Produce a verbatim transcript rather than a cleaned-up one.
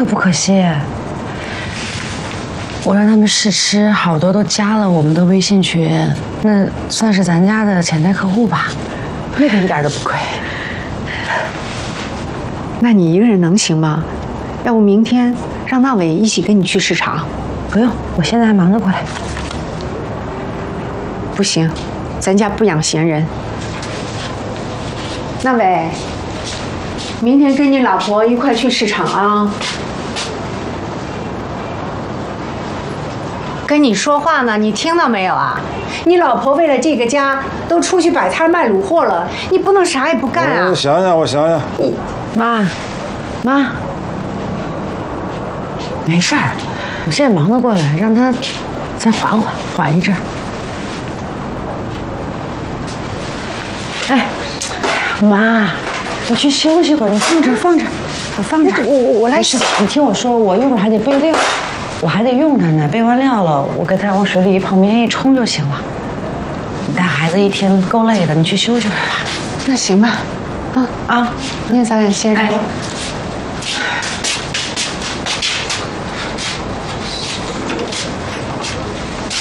可不可惜。我让他们试吃，好多都加了我们的微信群，那算是咱家的潜在客户吧，那个一点都不亏。 那你一个人能行吗？要不明天让大伟一起跟你去市场？ 不用，我现在还忙得过来。 不行，咱家不养闲人。大伟，明天跟你老婆一块去市场啊。跟你说话呢，你听到没有啊？你老婆为了这个家都出去摆摊卖卤货了，你不能啥也不干啊！ 我想想，我想想。 妈，妈，没事儿，我现在忙得过来，让他再缓缓，缓一阵儿。哎，妈，我去休息会儿，你放这儿，放这儿，我放这儿。我我我来试。你听我说，我一会儿还得备料。我还得用它呢，备完料了，我给它往水里一泡，明天一冲就行了。你带孩子一天够累的，你去休息会儿吧。 那行吧，啊啊，明天早点歇着。哎